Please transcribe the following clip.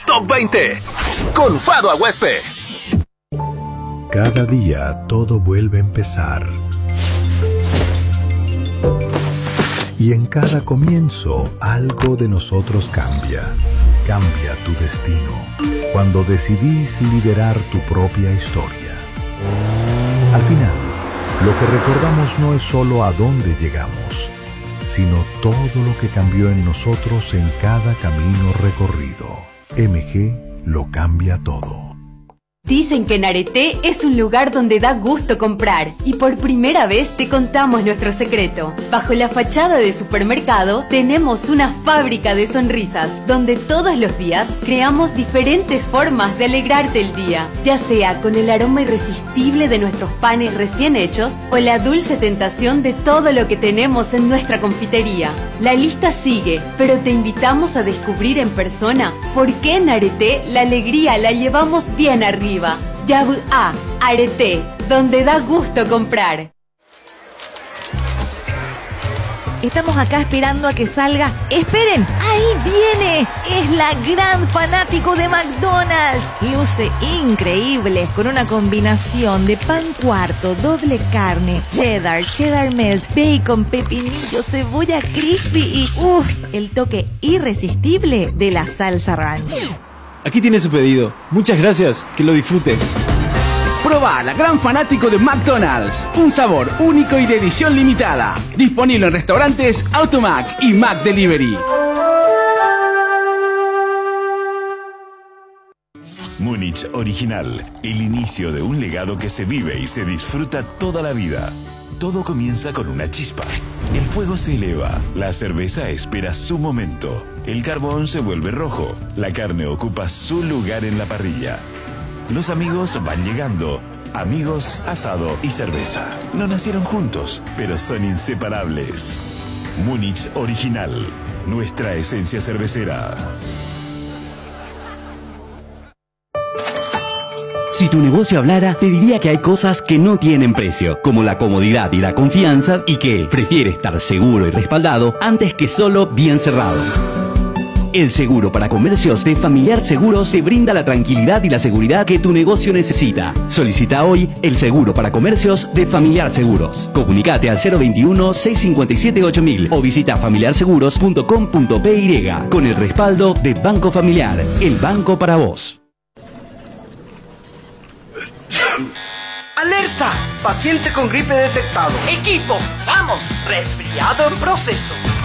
Top 20 con Fado Aguespe. Cada día todo vuelve a empezar. Y en cada comienzo algo de nosotros cambia. Cambia tu destino cuando decidís liderar tu propia historia. Al final, lo que recordamos no es solo a dónde llegamos, sino todo lo que cambió en nosotros en cada camino recorrido. MG lo cambia todo. Dicen que Nareté es un lugar donde da gusto comprar y por primera vez te contamos nuestro secreto. Bajo la fachada de supermercado tenemos una fábrica de sonrisas donde todos los días creamos diferentes formas de alegrarte el día, ya sea con el aroma irresistible de nuestros panes recién hechos o la dulce tentación de todo lo que tenemos en nuestra confitería. La lista sigue, pero te invitamos a descubrir en persona por qué en Areté la alegría la llevamos bien arriba. Yabu A, Areté, donde da gusto comprar. Estamos acá esperando a que salga. ¡Esperen! ¡Ahí viene! Es la gran fanático de McDonald's. Luce increíble, con una combinación de pan cuarto, doble carne, cheddar melt, bacon, pepinillo, cebolla crispy y el toque irresistible de la salsa ranch. Aquí tiene su pedido. Muchas gracias. Que lo disfrute. Proba la gran fanático de McDonald's. Un sabor único y de edición limitada. Disponible en restaurantes Automac y Mac Delivery. Múnich Original. El inicio de un legado que se vive y se disfruta toda la vida. Todo comienza con una chispa. El fuego se eleva, la cerveza espera su momento, el carbón se vuelve rojo, la carne ocupa su lugar en la parrilla. Los amigos van llegando, amigos, asado y cerveza. No nacieron juntos, pero son inseparables. Múnich Original, nuestra esencia cervecera. Si tu negocio hablara, te diría que hay cosas que no tienen precio, como la comodidad y la confianza, y que prefiere estar seguro y respaldado antes que solo bien cerrado. El seguro para comercios de Familiar Seguros te brinda la tranquilidad y la seguridad que tu negocio necesita. Solicita hoy el seguro para comercios de Familiar Seguros. Comunicate al 021-657-8000 o visita familiarseguros.com.py con el respaldo de Banco Familiar, el banco para vos. ¡Alerta! Paciente con gripe detectado. Equipo, vamos, resfriado en proceso.